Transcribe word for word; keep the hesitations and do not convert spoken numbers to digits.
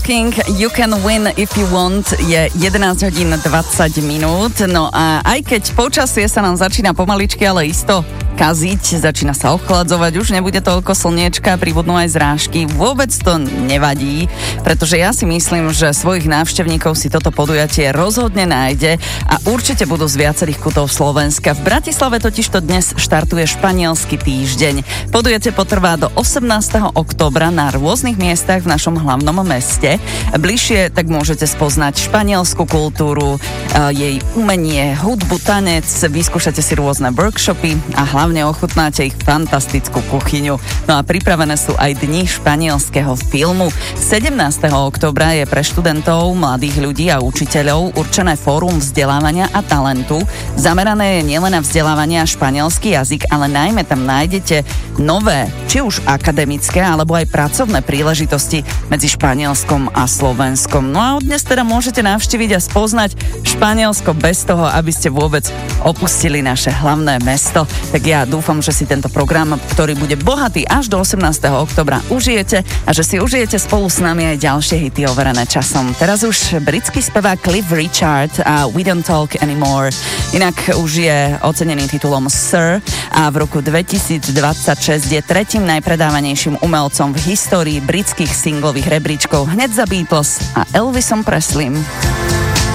King, You Can Win If You Want, je jedenásť hodín dvadsať minút. No a aj keď počasie sa nám začína pomaličky, ale isto kaziť, začína sa ochladzovať, už nebude toľko slniečka, pribudnú aj zrážky, vôbec to nevadí, pretože ja si myslím, že svojich návštevníkov si toto podujatie rozhodne nájde a určite budú z viacerých kútov Slovenska. V Bratislave totižto dnes štartuje španielsky týždeň. Podujatie potrvá do osemnásteho októbra na rôznych miestach v našom hlavnom meste. Bližšie tak môžete spoznať španielsku kultúru, jej umenie, hudbu, tanec, vyskúšate si rôzne workshopy a hlavne ochutnáte ich fantastickú kuchyňu. No a pripravené sú aj dni španielského filmu. sedemnásteho októbra je pre študentov, mladých ľudí a učiteľov určené fórum vzdelávania a talentu. Zamerané je nielen na vzdelávanie a španielský jazyk, ale najmä tam nájdete nové, či už akademické, alebo aj pracovné príležitosti medzi Španielskom a Slovenskom. No a dnes teda môžete navštíviť a spoznať Španielsko bez toho, aby ste vôbec opustili naše hlavné mesto. Tak ja dúfam, že si tento program, ktorý bude bohatý až do osemnásteho októbra, užijete a že si užijete spolu s nami aj ďalšie hity overené časom. Teraz už britský spevák Cliff Richard a We Don't Talk Anymore. Inak už je ocenený titulom Sir a v roku dvetisícdvadsaťšesť je tretím najpredávanejším umelcom v histórii britských singlových rebríčkov hneď za Beatles a Elvisom Presleym.